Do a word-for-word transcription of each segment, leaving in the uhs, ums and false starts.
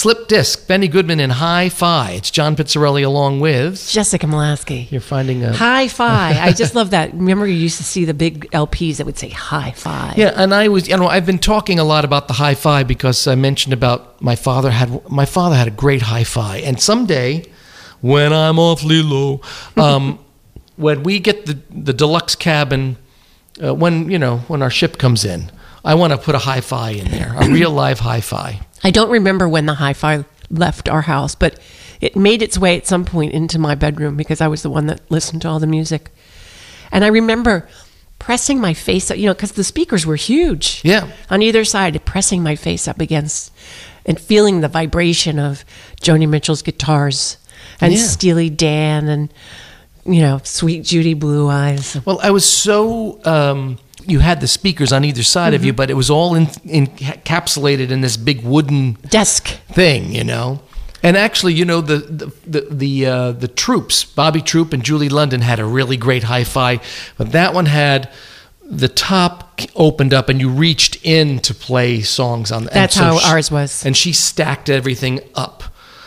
Slip Disc, Benny Goodman and Hi-Fi. It's John Pizzarelli along with Jessica Molaski. You're finding a Hi-Fi. I just love that. Remember, you used to see the big L Ps that would say Hi-Fi. Yeah, and I was, you know, I've been talking a lot about the Hi-Fi because I mentioned about my father had my father had a great Hi-Fi, and someday, when I'm awfully low, um, when we get the the deluxe cabin, uh, when you know when our ship comes in, I want to put a Hi-Fi in there, a real live Hi-Fi. I don't remember when the Hi-Fi left our house, but it made its way at some point into my bedroom because I was the one that listened to all the music. And I remember pressing my face up, you know, because the speakers were huge. Yeah. On either side, pressing my face up against and feeling the vibration of Joni Mitchell's guitars and Yeah. Steely Dan and, you know, Sweet Judy Blue Eyes. Well, I was so um, you had the speakers on either side mm-hmm. of you, but it was all in, in, encapsulated in this big wooden desk thing, you know. And actually, you know, the the the the, uh, the Troops, Bobby Troop and Julie London had a really great Hi-Fi, but that one had the top opened up and you reached in to play songs on. That's so how she, ours was. And she stacked everything up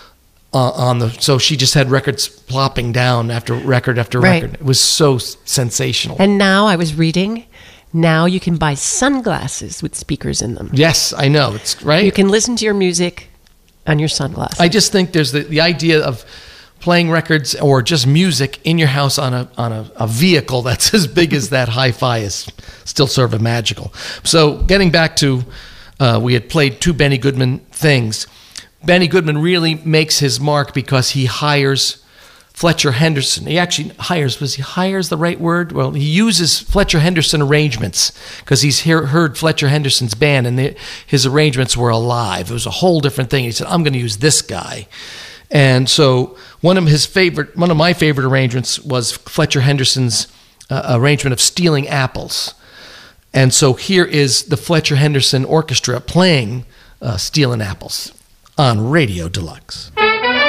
uh, on the. So she just had records plopping down after record after right. record. It was so sensational. And now I was reading. Now you can buy sunglasses with speakers in them. Yes, I know. It's right. You can listen to your music on your sunglasses. I just think there's the, the idea of playing records or just music in your house on a on a, a vehicle that's as big as that Hi-Fi is still sort of magical. So getting back to, uh, we had played two Benny Goodman things. Benny Goodman really makes his mark because he hires Fletcher Henderson. He actually hires, was he hires the right word? Well, he uses Fletcher Henderson arrangements because he's hear, heard Fletcher Henderson's band and the, his arrangements were alive. It was a whole different thing. He said, I'm going to use this guy. And so one of his favorite, one of my favorite arrangements was Fletcher Henderson's uh, arrangement of Stealing Apples. And so here is the Fletcher Henderson Orchestra playing uh, Stealing Apples on Radio Deluxe.